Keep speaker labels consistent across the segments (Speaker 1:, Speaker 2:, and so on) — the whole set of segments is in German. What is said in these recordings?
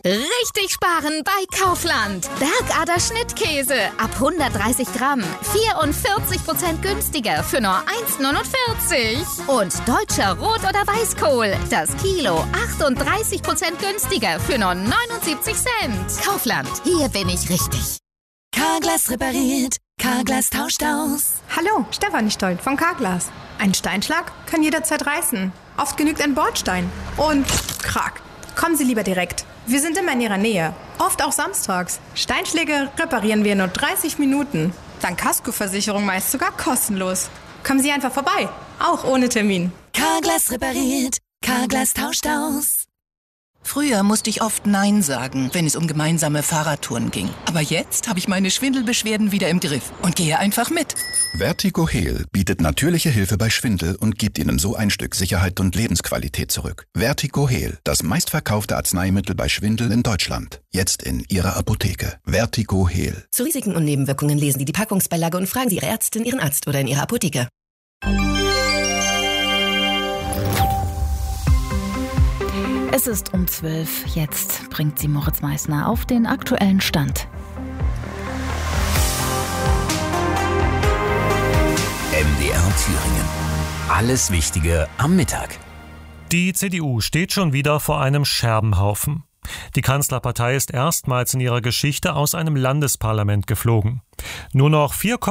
Speaker 1: Richtig sparen bei Kaufland. Bergader Schnittkäse ab 130 Gramm. 44% günstiger für nur 1,49. Und deutscher Rot- oder Weißkohl. Das Kilo 38% günstiger für nur 79 Cent. Kaufland, hier bin ich richtig.
Speaker 2: Carglass repariert. Carglass tauscht aus.
Speaker 3: Hallo, Stefanie Stolt von Carglass. Ein Steinschlag kann jederzeit reißen. Oft genügt ein Bordstein. Und krack. Kommen Sie lieber direkt. Wir sind immer in Ihrer Nähe. Oft auch samstags. Steinschläge reparieren wir in nur 30 Minuten. Dank Kaskoversicherung meist sogar kostenlos. Kommen Sie einfach vorbei. Auch ohne Termin.
Speaker 2: Carglass repariert. Carglass tauscht aus.
Speaker 4: Früher musste ich oft Nein sagen, wenn es um gemeinsame Fahrradtouren ging. Aber jetzt habe ich meine Schwindelbeschwerden wieder im Griff und gehe einfach mit.
Speaker 5: Vertigo Heal bietet natürliche Hilfe bei Schwindel und gibt Ihnen so ein Stück Sicherheit und Lebensqualität zurück. Vertigo Heal, das meistverkaufte Arzneimittel bei Schwindel in Deutschland. Jetzt in Ihrer Apotheke. Vertigo Heal.
Speaker 6: Zu Risiken und Nebenwirkungen lesen Sie die Packungsbeilage und fragen Sie Ihre Ärztin, Ihren Arzt oder in Ihrer Apotheke.
Speaker 7: Es ist um 12. Jetzt bringt sie Moritz Meissner auf den aktuellen Stand.
Speaker 8: MDR Thüringen. Alles Wichtige am Mittag.
Speaker 9: Die CDU steht schon wieder vor einem Scherbenhaufen. Die Kanzlerpartei ist erstmals in ihrer Geschichte aus einem Landesparlament geflogen. Nur noch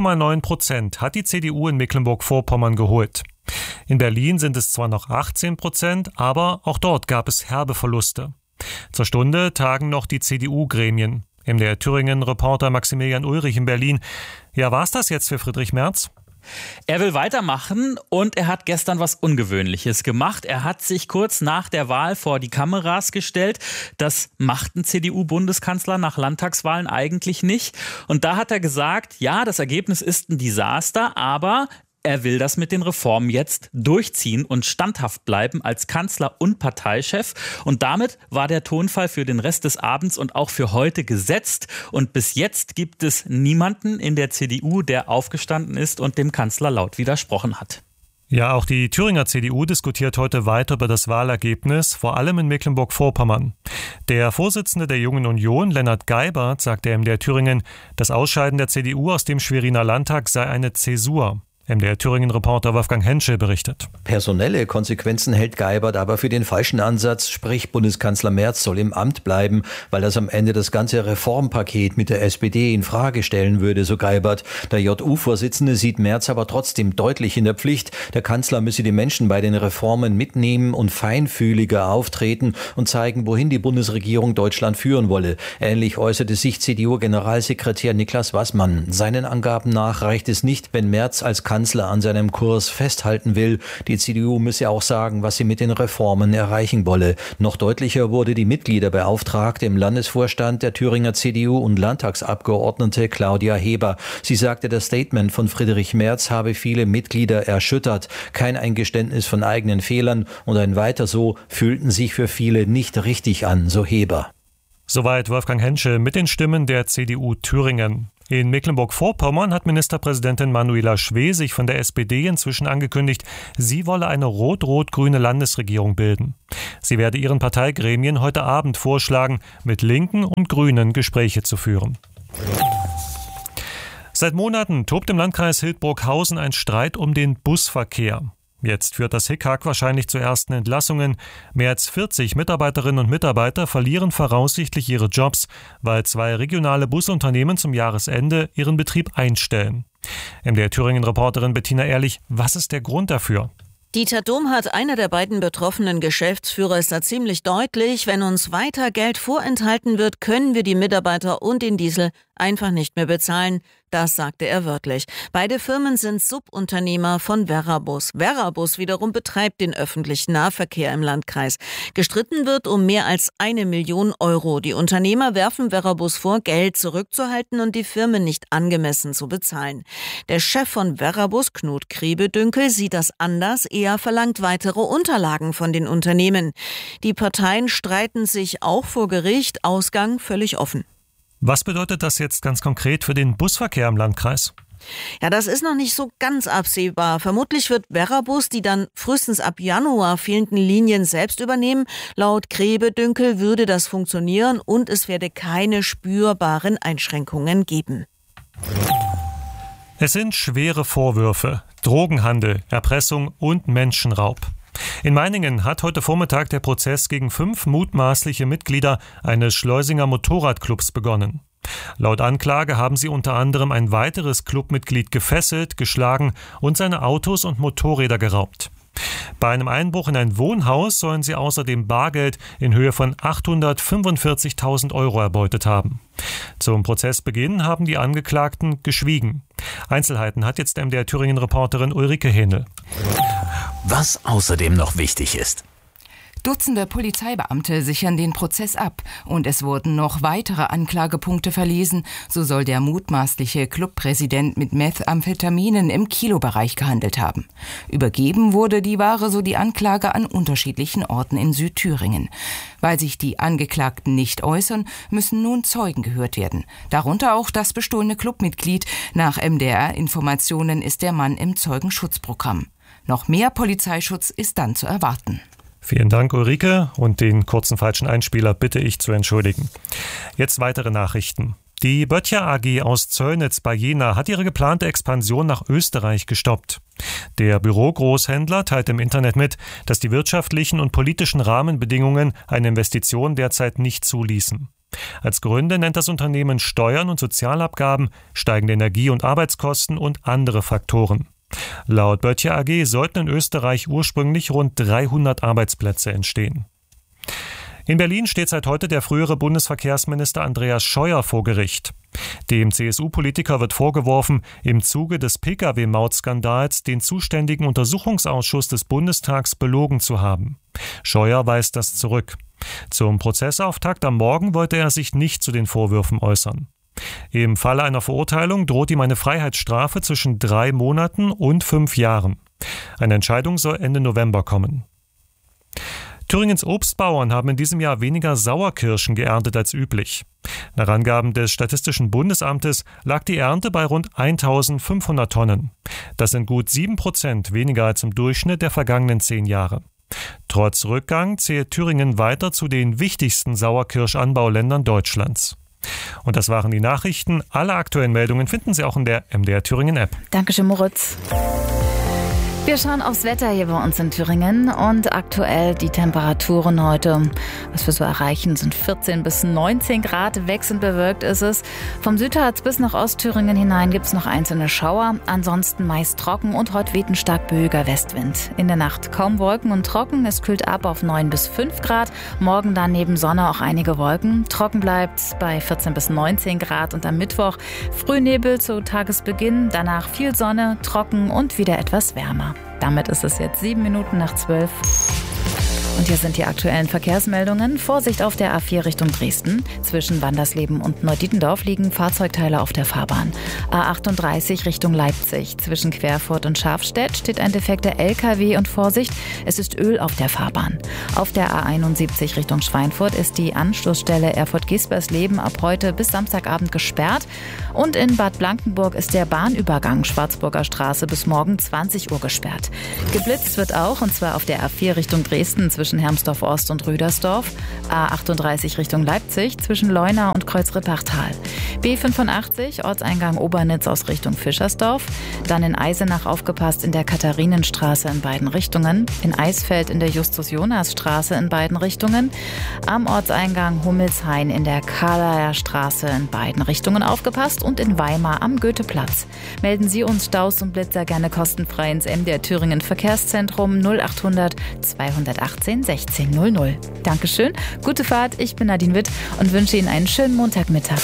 Speaker 9: 4,9% hat die CDU in Mecklenburg-Vorpommern geholt. In Berlin sind es zwar noch 18%, aber auch dort gab es herbe Verluste. Zur Stunde tagen noch die CDU-Gremien. MDR Thüringen-Reporter Maximilian Ulrich in Berlin. Ja, war's das jetzt für Friedrich Merz?
Speaker 10: Er will weitermachen und er hat gestern was Ungewöhnliches gemacht. Er hat sich kurz nach der Wahl vor die Kameras gestellt. Das macht ein CDU-Bundeskanzler nach Landtagswahlen eigentlich nicht. Und da hat er gesagt, ja, das Ergebnis ist ein Desaster, aber er will das mit den Reformen jetzt durchziehen und standhaft bleiben als Kanzler und Parteichef. Und damit war der Tonfall für den Rest des Abends und auch für heute gesetzt. Und bis jetzt gibt es niemanden in der CDU, der aufgestanden ist und dem Kanzler laut widersprochen hat.
Speaker 9: Ja, auch die Thüringer CDU diskutiert heute weiter über das Wahlergebnis, vor allem in Mecklenburg-Vorpommern. Der Vorsitzende der Jungen Union, Lennart Geibert, sagte MDR Thüringen, das Ausscheiden der CDU aus dem Schweriner Landtag sei eine Zäsur. MDR Thüringen-Reporter Wolfgang Henschel berichtet.
Speaker 11: Personelle Konsequenzen hält Geibert aber für den falschen Ansatz, sprich Bundeskanzler Merz soll im Amt bleiben, weil das am Ende das ganze Reformpaket mit der SPD in Frage stellen würde, so Geibert. Der JU-Vorsitzende sieht Merz aber trotzdem deutlich in der Pflicht. Der Kanzler müsse die Menschen bei den Reformen mitnehmen und feinfühliger auftreten und zeigen, wohin die Bundesregierung Deutschland führen wolle. Ähnlich äußerte sich CDU-Generalsekretär Niklas Wassmann. Seinen Angaben nach reicht es nicht, wenn Merz als Kanzler an seinem Kurs festhalten will. Die CDU müsse auch sagen, was sie mit den Reformen erreichen wolle. Noch deutlicher wurde die Mitgliederbeauftragte im Landesvorstand der Thüringer CDU und Landtagsabgeordnete Claudia Heber. Sie sagte, das Statement von Friedrich Merz habe viele Mitglieder erschüttert. Kein Eingeständnis von eigenen Fehlern und ein Weiter so fühlten sich für viele nicht richtig an, so Heber.
Speaker 9: Soweit Wolfgang Henschel mit den Stimmen der CDU Thüringen. In Mecklenburg-Vorpommern hat Ministerpräsidentin Manuela Schwesig von der SPD inzwischen angekündigt, sie wolle eine rot-rot-grüne Landesregierung bilden. Sie werde ihren Parteigremien heute Abend vorschlagen, mit Linken und Grünen Gespräche zu führen. Seit Monaten tobt im Landkreis Hildburghausen ein Streit um den Busverkehr. Jetzt führt das Hickhack wahrscheinlich zu ersten Entlassungen. Mehr als 40 Mitarbeiterinnen und Mitarbeiter verlieren voraussichtlich ihre Jobs, weil 2 regionale Busunternehmen zum Jahresende ihren Betrieb einstellen. MDR Thüringen-Reporterin Bettina Ehrlich, was ist der Grund dafür?
Speaker 12: Dieter Domhardt, einer der beiden betroffenen Geschäftsführer, ist da ziemlich deutlich. Wenn uns weiter Geld vorenthalten wird, können wir die Mitarbeiter und den Diesel einfach nicht mehr bezahlen. Das sagte er wörtlich. Beide Firmen sind Subunternehmer von Verrabus. Verrabus wiederum betreibt den öffentlichen Nahverkehr im Landkreis. Gestritten wird um mehr als 1 Million Euro. Die Unternehmer werfen Verrabus vor, Geld zurückzuhalten und die Firmen nicht angemessen zu bezahlen. Der Chef von Verrabus, Knut Krebedünkel, sieht das anders. Er verlangt weitere Unterlagen von den Unternehmen. Die Parteien streiten sich auch vor Gericht. Ausgang völlig offen.
Speaker 9: Was bedeutet das jetzt ganz konkret für den Busverkehr im Landkreis?
Speaker 12: Ja, das ist noch nicht so ganz absehbar. Vermutlich wird Verrabus die dann frühestens ab Januar fehlenden Linien selbst übernehmen. Laut Grebe-Dünkel würde das funktionieren und es werde keine spürbaren Einschränkungen geben.
Speaker 9: Es sind schwere Vorwürfe: Drogenhandel, Erpressung und Menschenraub. In Meiningen hat heute Vormittag der Prozess gegen 5 mutmaßliche Mitglieder eines Schleusinger Motorradclubs begonnen. Laut Anklage haben sie unter anderem ein weiteres Clubmitglied gefesselt, geschlagen und seine Autos und Motorräder geraubt. Bei einem Einbruch in ein Wohnhaus sollen sie außerdem Bargeld in Höhe von 845.000 € erbeutet haben. Zum Prozessbeginn haben die Angeklagten geschwiegen. Einzelheiten hat jetzt MDR Thüringen-Reporterin Ulrike Hähnel.
Speaker 8: Was außerdem noch wichtig ist:
Speaker 13: Dutzende Polizeibeamte sichern den Prozess ab und es wurden noch weitere Anklagepunkte verlesen. So soll der mutmaßliche Clubpräsident mit Methamphetaminen im Kilobereich gehandelt haben. Übergeben wurde die Ware, so die Anklage, an unterschiedlichen Orten in Südthüringen. Weil sich die Angeklagten nicht äußern, müssen nun Zeugen gehört werden. Darunter auch das bestohlene Clubmitglied. Nach MDR-Informationen ist der Mann im Zeugenschutzprogramm. Noch mehr Polizeischutz ist dann zu erwarten.
Speaker 9: Vielen Dank, Ulrike, und den kurzen falschen Einspieler bitte ich zu entschuldigen. Jetzt weitere Nachrichten. Die Böttcher AG aus Zöllnitz bei Jena hat ihre geplante Expansion nach Österreich gestoppt. Der Bürogroßhändler teilt im Internet mit, dass die wirtschaftlichen und politischen Rahmenbedingungen eine Investition derzeit nicht zuließen. Als Gründe nennt das Unternehmen Steuern und Sozialabgaben, steigende Energie- und Arbeitskosten und andere Faktoren. Laut Böttcher AG sollten in Österreich ursprünglich rund 300 Arbeitsplätze entstehen. In Berlin steht seit heute der frühere Bundesverkehrsminister Andreas Scheuer vor Gericht. Dem CSU-Politiker wird vorgeworfen, im Zuge des Pkw-Maut-Skandals den zuständigen Untersuchungsausschuss des Bundestags belogen zu haben. Scheuer weist das zurück. Zum Prozessauftakt am Morgen wollte er sich nicht zu den Vorwürfen äußern. Im Falle einer Verurteilung droht ihm eine Freiheitsstrafe zwischen 3 Monaten und 5 Jahren. Eine Entscheidung soll Ende November kommen. Thüringens Obstbauern haben in diesem Jahr weniger Sauerkirschen geerntet als üblich. Nach Angaben des Statistischen Bundesamtes lag die Ernte bei rund 1.500 Tonnen. Das sind gut 7% weniger als im Durchschnitt der vergangenen 10 Jahre. Trotz Rückgang zählt Thüringen weiter zu den wichtigsten Sauerkirschanbauländern Deutschlands. Und das waren die Nachrichten. Alle aktuellen Meldungen finden Sie auch in der MDR Thüringen App.
Speaker 7: Dankeschön, Moritz. Wir schauen aufs Wetter hier bei uns in Thüringen und aktuell die Temperaturen heute, was wir so erreichen, sind 14 bis 19 Grad. Wechselnd bewölkt ist es. Vom Südharz bis nach Ostthüringen hinein gibt es noch einzelne Schauer. Ansonsten meist trocken und heute weht ein stark böiger Westwind. In der Nacht kaum Wolken und trocken. Es kühlt ab auf 9 bis 5 Grad. Morgen dann neben Sonne auch einige Wolken. Trocken bleibt bei 14 bis 19 Grad und am Mittwoch Frühnebel zu Tagesbeginn. Danach viel Sonne, trocken und wieder etwas wärmer. Damit ist es jetzt 7 Minuten nach 12. Und hier sind die aktuellen Verkehrsmeldungen. Vorsicht auf der A4 Richtung Dresden. Zwischen Wandersleben und Neudietendorf liegen Fahrzeugteile auf der Fahrbahn. A38 Richtung Leipzig. Zwischen Querfurt und Schafstedt steht ein defekter LKW und Vorsicht, es ist Öl auf der Fahrbahn. Auf der A71 Richtung Schweinfurt ist die Anschlussstelle Erfurt-Gespersleben ab heute bis Samstagabend gesperrt. Und in Bad Blankenburg ist der Bahnübergang Schwarzburger Straße bis morgen 20 Uhr gesperrt. Geblitzt wird auch, und zwar auf der A4 Richtung Dresden zwischen Hermsdorf-Ost und Rüdersdorf, A38 Richtung Leipzig zwischen Leuna und Kreuzrippachtal, B85 Ortseingang Obernitz aus Richtung Fischersdorf, dann in Eisenach aufgepasst in der Katharinenstraße in beiden Richtungen, in Eisfeld in der Justus-Jonas-Straße in beiden Richtungen, am Ortseingang Hummelshain in der Karlaer Straße in beiden Richtungen aufgepasst und in Weimar am Goetheplatz. Melden Sie uns Staus und Blitzer gerne kostenfrei ins MDR Thüringen Verkehrszentrum 0800 218 1600. Dankeschön, gute Fahrt, ich bin Nadine Witt und wünsche Ihnen einen schönen Montagmittag.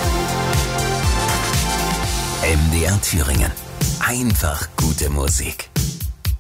Speaker 8: MDR Thüringen. Einfach gute Musik.